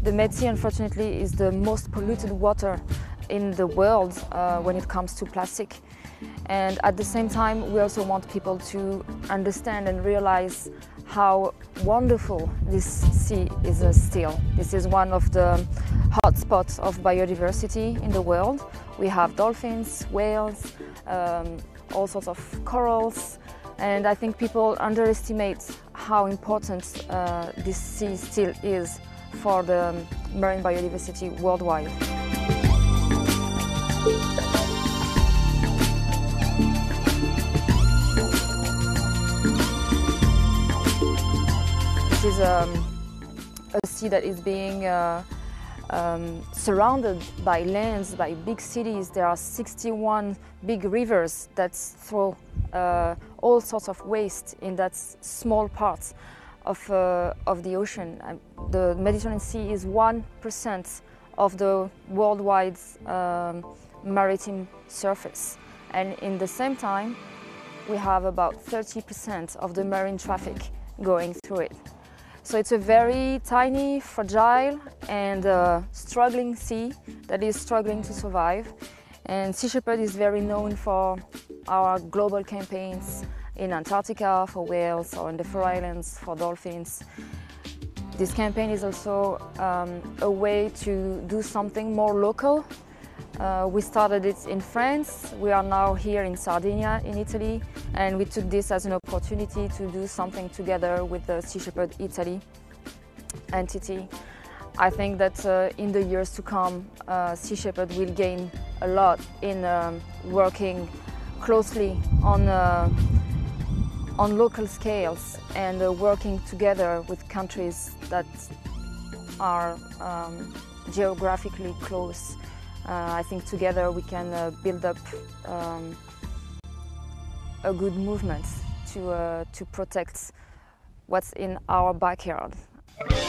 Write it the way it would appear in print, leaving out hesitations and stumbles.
The Med Sea, unfortunately, is the most polluted water in the world when it comes to plastic. And at the same time, we also want people to understand and realize how wonderful this sea is still. This is one of the hotspots of biodiversity in the world. We have dolphins, whales, all sorts of corals, and I think people underestimate how important this sea still is for the marine biodiversity worldwide. This is a sea that is being surrounded by lands, by big cities. There are 61 big rivers that throw all sorts of waste in that small part of the ocean. The Mediterranean Sea is 1% of the worldwide maritime surface, and in the same time we have about 30% of the marine traffic going through it. So it's a very tiny, fragile and struggling sea that is struggling to survive. And Sea Shepherd is very known for our global campaigns in Antarctica for whales or in the Faroe Islands for dolphins. This campaign is also a way to do something more local. We started it in France, we are now here in Sardinia in Italy, and we took this as an opportunity to do something together with the Sea Shepherd Italy entity. I think that in the years to come, Sea Shepherd will gain a lot in working closely on local scales and working together with countries that are geographically close. I think together we can build up a good movement to protect what's in our backyard.